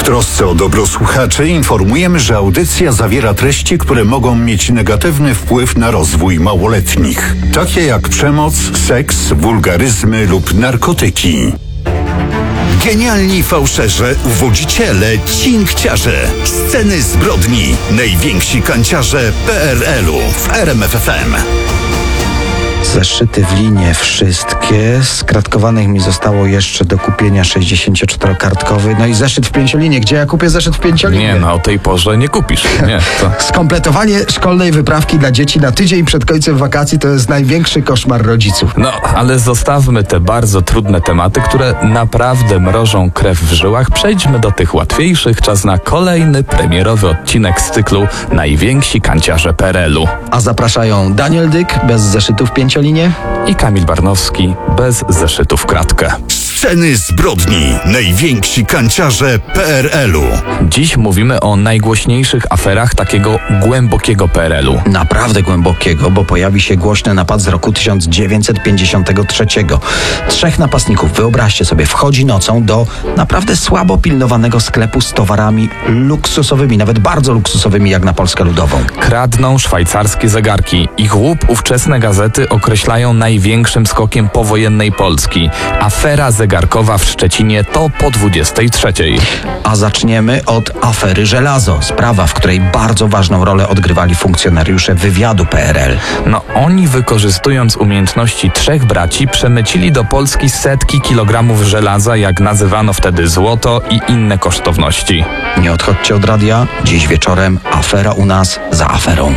trosce o dobro słuchaczy informujemy, że audycja zawiera treści, które mogą mieć negatywny wpływ na rozwój małoletnich, takie jak przemoc, seks, wulgaryzmy lub narkotyki. Genialni fałszerze, uwodziciele, cinkciarze, sceny zbrodni, najwięksi kanciarze PRL-u w RMF FM. Zeszyty w linie wszystkie. Skratkowanych mi zostało jeszcze do kupienia 64-kartkowy. No i zeszyt w 5-linie. Gdzie ja kupię zeszyt w 5-linie? Nie, o tej porze nie kupisz. Nie, to... Skompletowanie szkolnej wyprawki dla dzieci na tydzień przed końcem wakacji to jest największy koszmar rodziców. No, ale zostawmy te bardzo trudne tematy, które naprawdę mrożą krew w żyłach. Przejdźmy do tych łatwiejszych. Czas na kolejny premierowy odcinek z cyklu Najwięksi kanciarze PRL-u. A zapraszają Daniel Dyk bez zeszytu w 5-linie i Kamil Barnowski bez zeszytu w kratkę. Sceny zbrodni, najwięksi kanciarze PRL-u. Dziś mówimy o najgłośniejszych aferach takiego głębokiego PRL-u. Naprawdę głębokiego, bo pojawi się głośny napad z roku 1953. 3 napastników, wyobraźcie sobie, wchodzi nocą do naprawdę słabo pilnowanego sklepu z towarami luksusowymi, nawet bardzo luksusowymi jak na Polskę Ludową. Kradną szwajcarskie zegarki. Ich łup ówczesne gazety określają największym skokiem powojennej Polski. Afera zegarkowa w Szczecinie to po 23. A zaczniemy od afery Żelazo. Sprawa, w której bardzo ważną rolę odgrywali funkcjonariusze wywiadu PRL. No oni, wykorzystując umiejętności 3 braci, przemycili do Polski setki kilogramów żelaza, jak nazywano wtedy złoto i inne kosztowności. Nie odchodźcie od radia. Dziś wieczorem afera u nas za aferą.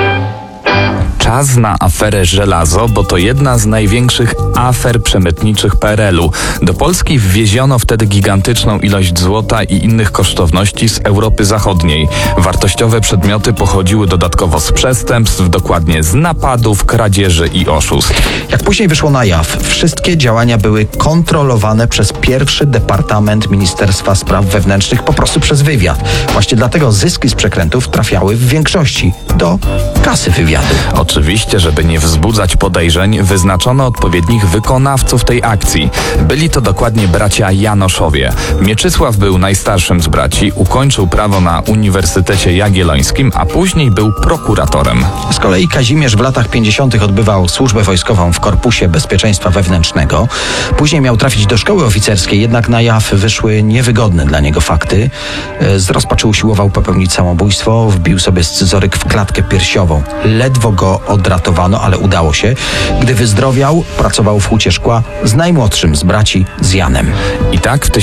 Czas na aferę Żelazo, bo to jedna z największych afer przemytniczych PRL-u. Do Polski wwieziono wtedy gigantyczną ilość złota i innych kosztowności z Europy Zachodniej. Wartościowe przedmioty pochodziły dodatkowo z przestępstw, dokładnie z napadów, kradzieży i oszustw. Jak później wyszło na jaw, wszystkie działania były kontrolowane przez pierwszy Departament Ministerstwa Spraw Wewnętrznych, po prostu przez wywiad. Właśnie dlatego zyski z przekrętów trafiały w większości do kasy wywiadu. Oczywiście, żeby nie wzbudzać podejrzeń, wyznaczono odpowiednich wykonawców tej akcji. Byli to dokładnie bracia Janoszowie. Mieczysław był najstarszym z braci, ukończył prawo na Uniwersytecie Jagiellońskim, a później był prokuratorem. Z kolei Kazimierz w latach 50. odbywał służbę wojskową w Korpusie Bezpieczeństwa Wewnętrznego. Później miał trafić do szkoły oficerskiej, jednak na jaw wyszły niewygodne dla niego fakty. Z rozpaczy usiłował popełnić samobójstwo, wbił sobie scyzoryk w klatkę piersiową. Ledwo go odratowano, ale udało się. Gdy wyzdrowiał, pracował w hucie szkła z najmłodszym z braci, z Janem. I tak w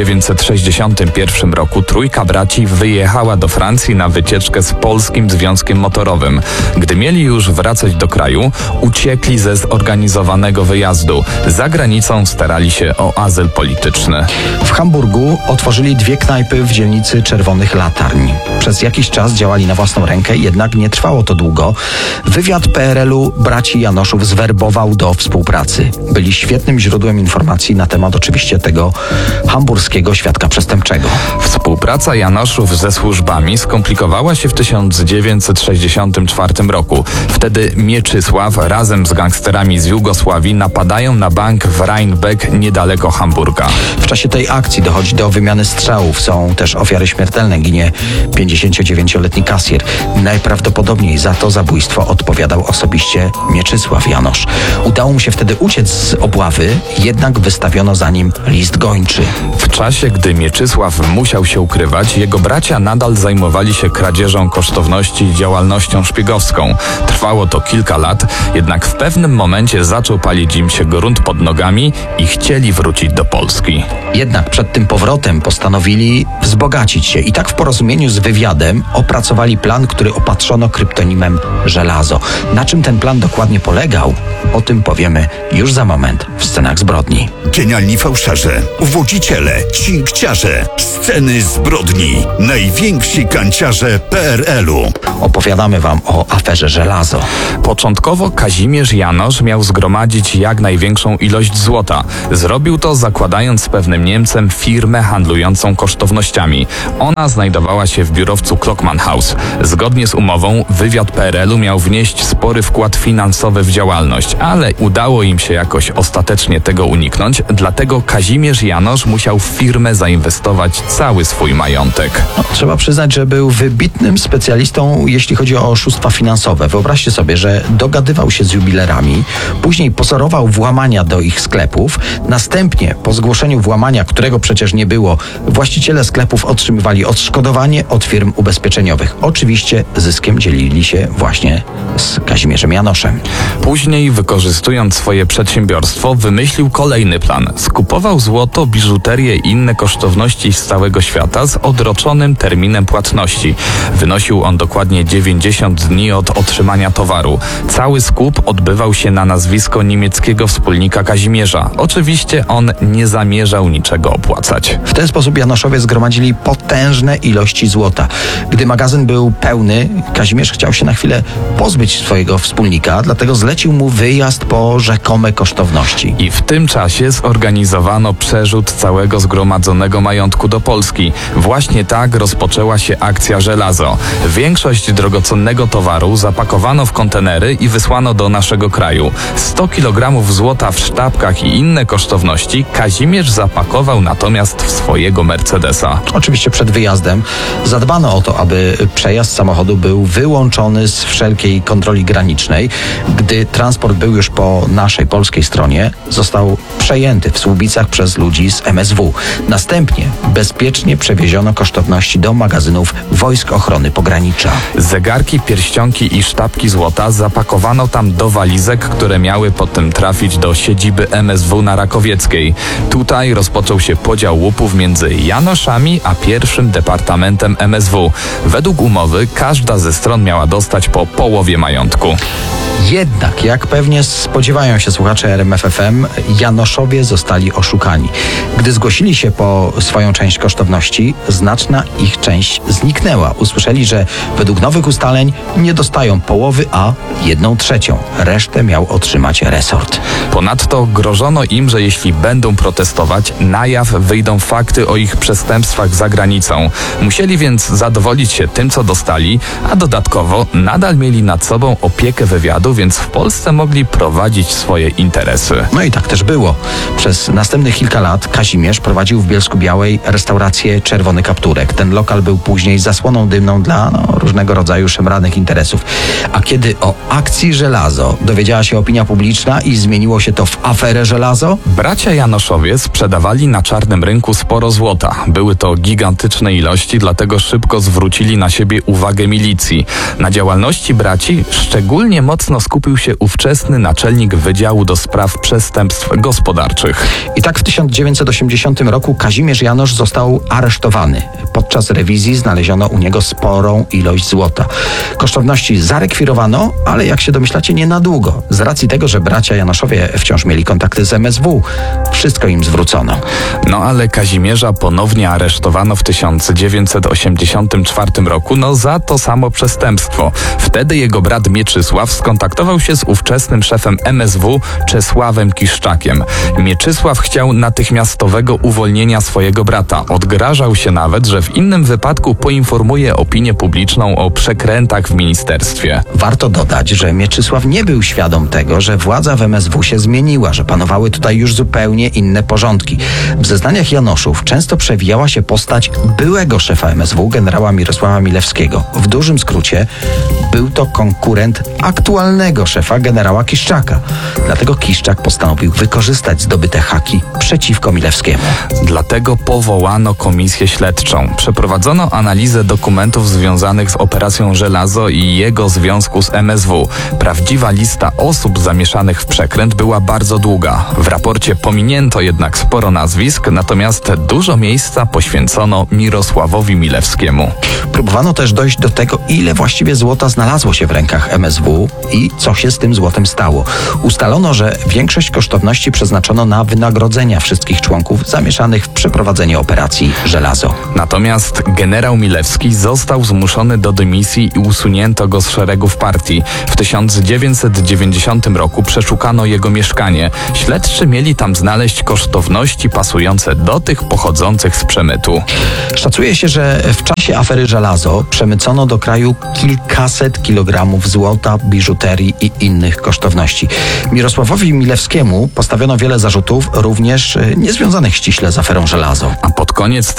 1961 roku 3 braci wyjechała do Francji na wycieczkę z Polskim Związkiem Motorowym. Gdy mieli już wracać do kraju, uciekli ze zorganizowanego wyjazdu. Za granicą starali się o azyl polityczny. W Hamburgu otworzyli 2 knajpy w dzielnicy Czerwonych Latarń. Przez jakiś czas działali na własną rękę, jednak nie trwało to długo. Wywiad PRL-u braci Janoszów zwerbował do współpracy. Byli świetnym źródłem informacji na temat oczywiście tego hamburskiego świadka przestępczego. Współpraca Janoszów ze służbami skomplikowała się w 1964 roku. Wtedy Mieczysław razem z gangsterami z Jugosławii napadają na bank w Rheinbeck niedaleko Hamburga. W czasie tej akcji dochodzi do wymiany strzałów. Są też ofiary śmiertelne. Ginie 59-letni kasjer. Najprawdopodobniej za to zabójstwo odpowiadał osobiście Mieczysław Janosz. Udało mu się wtedy uciec z obławy, jednak wystawiono za nim list gończy. W czasie, gdy Mieczysław musiał się ukrywać, jego bracia nadal zajmowali się kradzieżą kosztowności i działalnością szpiegowską. Trwało to kilka lat, jednak w pewnym momencie zaczął palić im się grunt pod nogami i chcieli wrócić do Polski. Jednak przed tym powrotem postanowili wzbogacić się i tak w porozumieniu z wywiadem opracowali plan, który opatrzono kryptonimem Żelazo. Na czym ten plan dokładnie polegał? O tym powiemy już za moment w Scenach Zbrodni. Genialni fałszerze, uwodziciele, cinkciarze, sceny zbrodni, najwięksi kanciarze PRL-u. Opowiadamy wam o aferze Żelazo. Początkowo Kazimierz Janosz miał zgromadzić jak największą ilość złota. Zrobił to zakładając z pewnym Niemcem firmę handlującą kosztownościami. Ona znajdowała się w biurowcu Klockmann House. Zgodnie z umową wywiad PRL-u miał wnieść spory wkład finansowy w działalność, ale udało im się jakoś ostatecznie tego uniknąć, dlatego Kazimierz Janosz musiał musiał w firmę zainwestować cały swój majątek. Trzeba przyznać, że był wybitnym specjalistą, jeśli chodzi o oszustwa finansowe. Wyobraźcie sobie, że dogadywał się z jubilerami, później pozorował włamania do ich sklepów, następnie po zgłoszeniu włamania, którego przecież nie było, właściciele sklepów otrzymywali odszkodowanie od firm ubezpieczeniowych. Oczywiście zyskiem dzielili się właśnie z Kazimierzem Janoszem. Później, wykorzystując swoje przedsiębiorstwo, wymyślił kolejny plan. Skupował złoto, biżuterię i inne kosztowności z całego świata z odroczonym terminem płatności. Wynosił on dokładnie 90 dni od otrzymania towaru. Cały skup odbywał się na nazwisko niemieckiego wspólnika Kazimierza. Oczywiście on nie zamierzał niczego opłacać. W ten sposób Janoszowie zgromadzili potężne ilości złota. Gdy magazyn był pełny, Kazimierz chciał się na chwilę pozbyć swojego wspólnika, dlatego zlecił mu wyjazd po rzekome kosztowności. I w tym czasie zorganizowano przerzut całego zgromadzonego majątku do Polski. Właśnie tak rozpoczęła się akcja Żelazo. Większość drogocennego towaru zapakowano w kontenery i wysłano do naszego kraju. 100 kg złota w sztabkach i inne kosztowności Kazimierz zapakował natomiast w swojego Mercedesa. Oczywiście przed wyjazdem zadbano o to, aby przejazd samochodu był wyłączony z wszelkiej kontroli granicznej. Gdy transport był już po naszej polskiej stronie, został przejęty w Słubicach przez ludzi z MSW. Następnie bezpiecznie przewieziono kosztowności do magazynów Wojsk Ochrony Pogranicza. Zegarki, pierścionki i sztabki złota zapakowano tam do walizek, które miały potem trafić do siedziby MSW na Rakowieckiej. Tutaj rozpoczął się podział łupów między Janoszami a pierwszym departamentem MSW. Według umowy każda ze stron miała dostać po połowie majątku. Jednak, jak pewnie spodziewają się słuchacze RMF FM, Janoszowie zostali oszukani. Gdy zgłosili się po swoją część kosztowności, znaczna ich część zniknęła. Usłyszeli, że według nowych ustaleń nie dostają połowy, a 1/3. Resztę miał otrzymać resort. Ponadto grożono im, że jeśli będą protestować, na jaw wyjdą fakty o ich przestępstwach za granicą. Musieli więc zadowolić się tym, co dostali, a dodatkowo nadal mieli nad sobą opiekę wywiadu, więc w Polsce mogli prowadzić swoje interesy. No i tak też było. Przez następnych kilka lat Kazimierz prowadził w Bielsku-Białej restaurację Czerwony Kapturek. Ten lokal był później zasłoną dymną dla różnego rodzaju szemranych interesów. A kiedy o akcji Żelazo dowiedziała się opinia publiczna i zmieniło się to w aferę Żelazo, Bracia Janoszowie sprzedawali na czarnym rynku sporo złota. Były to gigantyczne ilości, dlatego szybko zwrócili na siebie uwagę milicji. Na działalności braci szczególnie mocno skupił się ówczesny naczelnik Wydziału do Spraw Przestępstw Gospodarczych. i tak w 1980 roku Kazimierz Janosz został aresztowany. Podczas rewizji znaleziono u niego sporą ilość złota. Kosztowności zarekwirowano, ale jak się domyślacie, nie na długo. Z racji tego, że bracia Janoszowie wciąż mieli kontakty z MSW, wszystko im zwrócono. No ale Kazimierza ponownie aresztowano w 1984 roku, za to samo przestępstwo. Wtedy jego brat Mieczysław skontaktował się z ówczesnym szefem MSW Czesławem Kiszczakiem. Mieczysław chciał natychmiastowego uwolnienia swojego brata. Odgrażał się nawet, że w innym wypadku poinformuje opinię publiczną o przekrętach w ministerstwie. Warto dodać, że Mieczysław nie był świadom tego, że władza w MSW się zmieniła, że panowały tutaj już zupełnie inne porządki. W zeznaniach Janoszów często przewijała się postać byłego szefa MSW, generała Mirosława Milewskiego. W dużym skrócie był to konkurent aktualnego szefa, generała Kiszczaka. Dlatego Kiszczak postanowił wykorzystać zdobyte haki przeciwko Milewskiemu. Dlatego powołano komisję śledczą. Przeprowadzono analizę dokumentów związanych z operacją Żelazo i jego związku z MSW. Prawdziwa lista osób zamieszanych w przekręt była bardzo długa. W raporcie pominięto jednak sporo nazwisk, natomiast dużo miejsca poświęcono Mirosławowi Milewskiemu. Próbowano też dojść do tego, ile właściwie złota znalazło się w rękach MSW i co się z tym złotem stało. Ustalono, że większość kosztowności przeznaczono na wynagrodzenia wszystkich członków zamieszanych w przeprowadzenie operacji Żelazo. Natomiast generał Milewski został zmuszony do dymisji i usunięto go z szeregów partii. W 1990 roku przeszukano jego mieszkanie. Śledczy mieli tam znaleźć kosztowności pasujące do tych pochodzących z przemytu. Szacuje się, że w czasie afery Żelazo przemycono do kraju kilkaset kilogramów złota, biżuterii i innych kosztowności. Mirosławowi Milewskiemu postawiono wiele zarzutów, również niezwiązanych związanych ściśle z aferą Żelazo. A pod koniec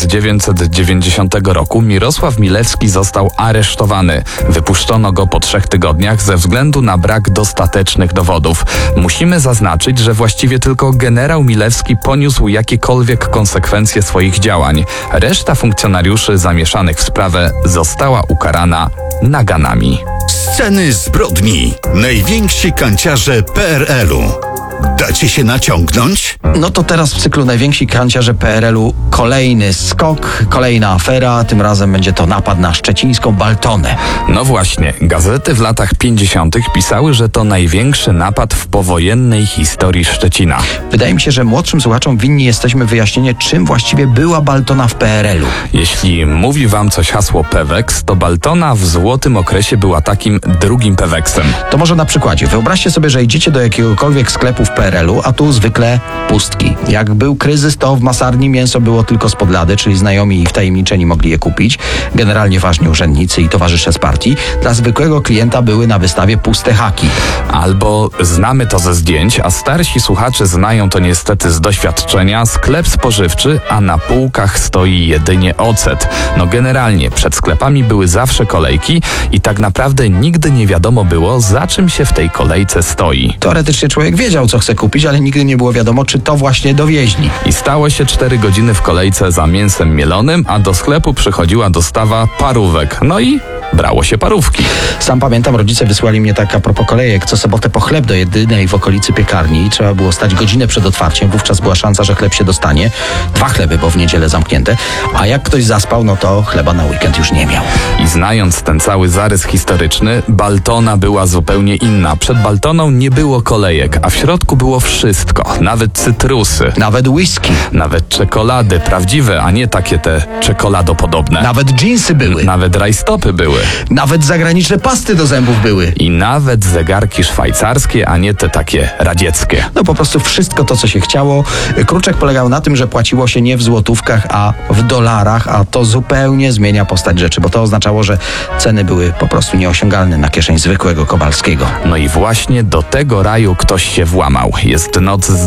1990 roku Mirosław Milewski został aresztowany. Wypuszczono go po 3 tygodniach ze względu na brak dostatecznych dowodów. Musimy zaznaczyć, że właściwie tylko generał Milewski poniósł jakiekolwiek konsekwencje swoich działań. Reszta funkcjonariuszy zamieszanych w sprawę została ukarana naganami. Sceny zbrodni. Najwięksi kanciarze PRL-u. Dacie się naciągnąć? No to teraz w cyklu Najwięksi kanciarze PRL-u kolejny skok, kolejna afera. Tym razem będzie to napad na szczecińską Baltonę. No właśnie, gazety w latach 50. pisały, że to największy napad w powojennej historii Szczecina. Wydaje mi się, że młodszym słuchaczom winni jesteśmy wyjaśnienie, czym właściwie była Baltona w PRL-u. Jeśli mówi wam coś hasło Peweks, to Baltona w złotym okresie była takim drugim Peweksem. To może na przykładzie. Wyobraźcie sobie, że idziecie do jakiegokolwiek sklepu w PRL-u, a tu zwykle pustki. Jak był kryzys, to w masarni mięso było tylko spod lady, czyli znajomi i wtajemniczeni mogli je kupić. Generalnie ważni urzędnicy i towarzysze z partii. Dla zwykłego klienta były na wystawie puste haki. Albo znamy to ze zdjęć, a starsi słuchacze znają to niestety z doświadczenia, sklep spożywczy, a na półkach stoi jedynie ocet. No generalnie przed sklepami były zawsze kolejki i tak naprawdę nigdy nie wiadomo było, za czym się w tej kolejce stoi. Teoretycznie człowiek wiedział, co chce kupić, ale nigdy nie było wiadomo, czy to właśnie dowieźli. I stało się 4 godziny w kolejce za mięsem mielonym, a do sklepu przychodziła dostawa parówek. No i brało się parówki. Sam pamiętam, rodzice wysłali mnie tak a propos kolejek co sobotę po chleb do jedynej w okolicy piekarni. Trzeba było stać godzinę przed otwarciem, wówczas była szansa, że chleb się dostanie. 2 chleby, bo w niedzielę zamknięte. A jak ktoś zaspał, no to chleba na weekend już nie miał. I znając ten cały zarys historyczny, Baltona była zupełnie inna. Przed Baltoną nie było kolejek, a w środku było wszystko. Nawet cytrusy. Nawet whisky. Nawet czekolady prawdziwe, a nie takie te czekoladopodobne. Nawet dżinsy były. Nawet rajstopy były. Nawet zagraniczne pasty do zębów były. I nawet zegarki szwajcarskie, a nie te takie radzieckie. No po prostu wszystko to, co się chciało. Kruczek polegał na tym, że płaciło się nie w złotówkach, a w dolarach, a to zupełnie zmienia postać rzeczy, bo to oznaczało, że ceny były po prostu nieosiągalne na kieszeń zwykłego Kowalskiego. No i właśnie do tego raju ktoś się włamał. Jest noc z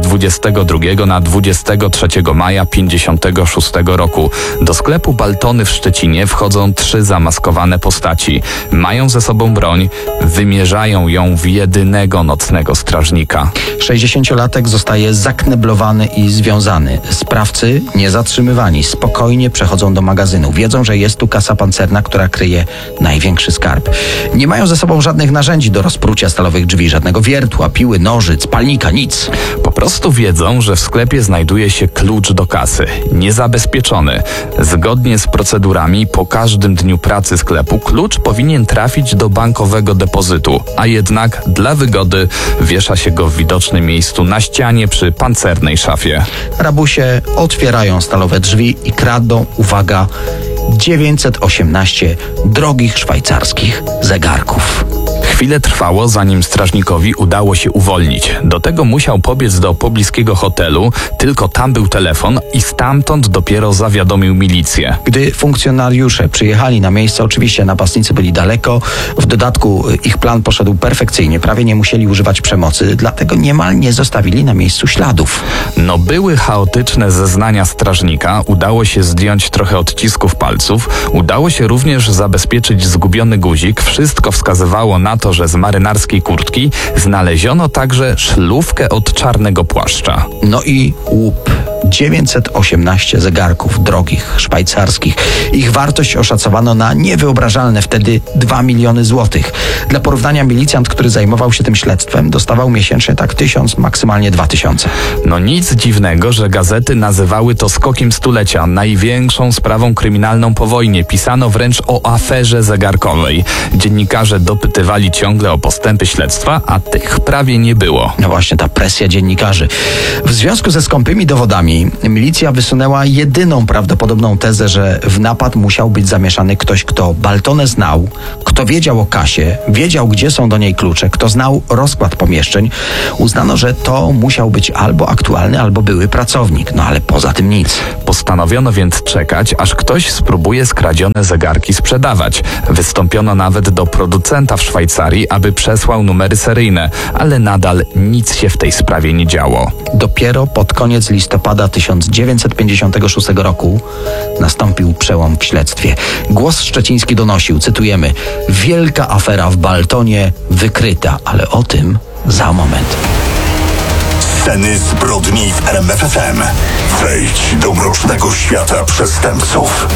22 na 23 maja 56 roku. Do sklepu Baltony w Szczecinie wchodzą 3 zamaskowane postaci. Mają ze sobą broń, wymierzają ją w jedynego nocnego strażnika. 60-latek zostaje zakneblowany i związany. Sprawcy niezatrzymywani, spokojnie przechodzą do magazynu. Wiedzą, że jest tu kasa pancerna, która kryje największy skarb. Nie mają ze sobą żadnych narzędzi do rozprucia stalowych drzwi, żadnego wiertła, piły, nożyc, palnika, nic. Po prostu wiedzą, że w sklepie znajduje się klucz do kasy. Niezabezpieczony. Zgodnie z procedurami po każdym dniu pracy sklepu klucz powinien trafić do bankowego depozytu, a jednak dla wygody wiesza się go w widocznym miejscu na ścianie przy pancernej szafie. Rabusie otwierają stalowe drzwi i kradną, uwaga, 918 drogich szwajcarskich zegarków. Chwilę trwało, zanim strażnikowi udało się uwolnić. Do tego musiał pobiec do pobliskiego hotelu, tylko tam był telefon i stamtąd dopiero zawiadomił milicję. Gdy funkcjonariusze przyjechali na miejsce, oczywiście napastnicy byli daleko, w dodatku ich plan poszedł perfekcyjnie, prawie nie musieli używać przemocy, dlatego niemal nie zostawili na miejscu śladów. No były chaotyczne zeznania strażnika, udało się zdjąć trochę odcisków palców, udało się również zabezpieczyć zgubiony guzik, wszystko wskazywało na to, że z marynarskiej kurtki znaleziono także szlufkę od czarnego płaszcza. No i łup. 918 zegarków drogich, szwajcarskich. Ich wartość oszacowano na niewyobrażalne wtedy 2 miliony złotych. Dla porównania milicjant, który zajmował się tym śledztwem, dostawał miesięcznie tak 1000, maksymalnie 2000. No nic dziwnego, że gazety nazywały to skokiem stulecia, największą sprawą kryminalną po wojnie. Pisano wręcz o aferze zegarkowej. Dziennikarze dopytywali ciągle o postępy śledztwa, a tych prawie nie było. No właśnie, ta presja dziennikarzy. W związku ze skąpymi dowodami milicja wysunęła jedyną prawdopodobną tezę, że w napad musiał być zamieszany ktoś, kto Baltonę znał, kto wiedział o kasie, wiedział, gdzie są do niej klucze, kto znał rozkład pomieszczeń. Uznano, że to musiał być albo aktualny, albo były pracownik. No ale poza tym nic. Postanowiono więc czekać, aż ktoś spróbuje skradzione zegarki sprzedawać. Wystąpiono nawet do producenta w Szwajcarii, aby przesłał numery seryjne, ale nadal nic się w tej sprawie nie działo. Dopiero pod koniec listopada listopada 1956 roku nastąpił przełom w śledztwie. Głos Szczeciński donosił, cytujemy: wielka afera w Baltonie wykryta, ale o tym za moment. Sceny zbrodni w RMF FM. Wejdź do mrocznego świata przestępców.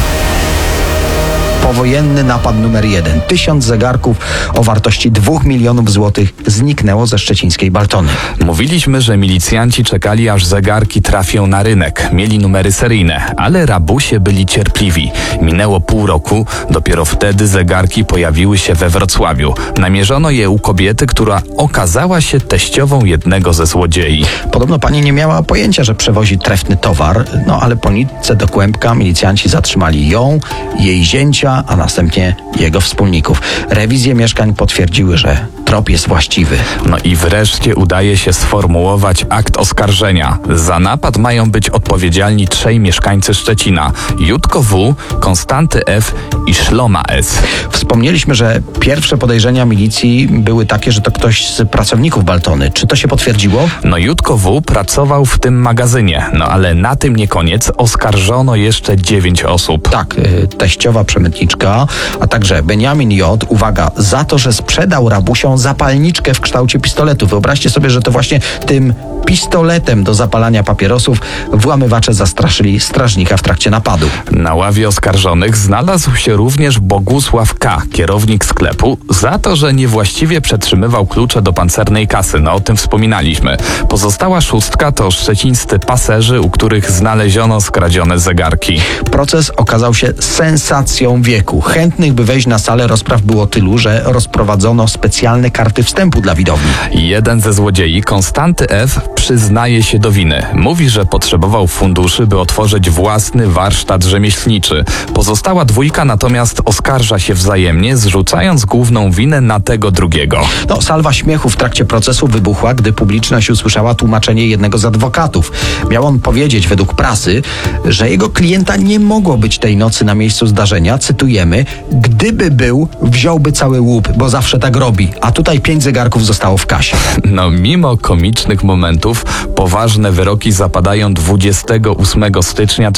Powojenny napad numer 1. 1000 zegarków o wartości 2 milionów złotych zniknęło ze szczecińskiej Baltony. Mówiliśmy, że milicjanci czekali, aż zegarki trafią na rynek. Mieli numery seryjne, ale rabusie byli cierpliwi. Minęło pół roku, dopiero wtedy zegarki pojawiły się we Wrocławiu. Namierzono je u kobiety, która okazała się teściową jednego ze złodziei. Podobno pani nie miała pojęcia, że przewozi trefny towar, ale po nitce do kłębka milicjanci zatrzymali ją, jej zięcia, a następnie jego wspólników. Rewizje mieszkań potwierdziły, że trop jest właściwy. No i wreszcie udaje się sformułować akt oskarżenia. Za napad mają być odpowiedzialni 3 mieszkańcy Szczecina: Jutko W., Konstanty F. i Szloma S. Wspomnieliśmy, że pierwsze podejrzenia milicji były takie, że to ktoś z pracowników Baltony. Czy to się potwierdziło? No Jutko W. pracował w tym magazynie, ale na tym nie koniec. Oskarżono jeszcze 9 osób. Tak, teściowa przemytniczka, a także Beniamin J., uwaga, za to, że sprzedał rabusiom zapalniczkę w kształcie pistoletu. Wyobraźcie sobie, że to właśnie tym pistoletem do zapalania papierosów włamywacze zastraszyli strażnika w trakcie napadu. Na ławie oskarżonych znalazł się również Bogusław K., kierownik sklepu, za to, że niewłaściwie przetrzymywał klucze do pancernej kasy. O tym wspominaliśmy. Pozostała 6 to szczecińscy paserzy, u których znaleziono skradzione zegarki. Proces okazał się sensacją wieku. Chętnych, by wejść na salę rozpraw było tylu, że rozprowadzono specjalne karty wstępu dla widowni. Jeden ze złodziei, Konstanty F., przyznaje się do winy. Mówi, że potrzebował funduszy, by otworzyć własny warsztat rzemieślniczy. Pozostała 2 natomiast oskarża się wzajemnie, zrzucając główną winę na tego drugiego. Salwa śmiechu w trakcie procesu wybuchła, gdy publiczność usłyszała tłumaczenie jednego z adwokatów. Miał on powiedzieć według prasy, że jego klienta nie mogło być tej nocy na miejscu zdarzenia, cytujemy: gdyby był, wziąłby cały łup, bo zawsze tak robi, a tutaj 5 zegarków zostało w kasie. Mimo komicznych momentów, poważne wyroki zapadają 28 stycznia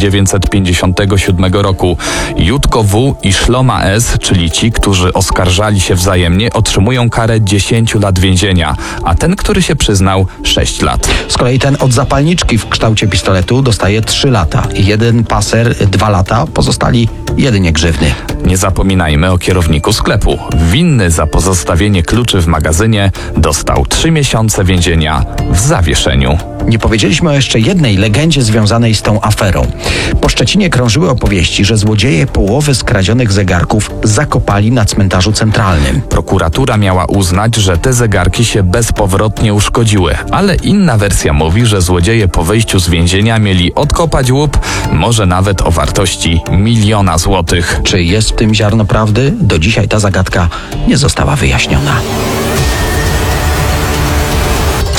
1957 roku. Jutko W. i Szloma S., czyli ci, którzy oskarżali się wzajemnie, otrzymują karę 10 lat więzienia, a ten, który się przyznał, 6 lat. Z kolei ten od zapalniczki w kształcie pistoletu dostaje 3 lata. Jeden paser 2 lata, pozostali jedynie grzywny. Nie zapominajmy o kierowniku sklepu. Winny za pozostawienie kluczy w magazynie dostał 3 miesiące więzienia w zawieszeniu. Nie powiedzieliśmy o jeszcze jednej legendzie związanej z tą aferą. Po Szczecinie krążyły opowieści, że złodzieje połowy skradzionych zegarków zakopali na cmentarzu centralnym. Prokuratura miała uznać, że te zegarki się bezpowrotnie uszkodziły, ale inna wersja mówi, że złodzieje po wyjściu z więzienia mieli odkopać łup, może nawet o wartości 1 000 000 złotych. Czy jest w tym ziarno prawdy? Do dzisiaj ta zagadka nie została wyjaśniona.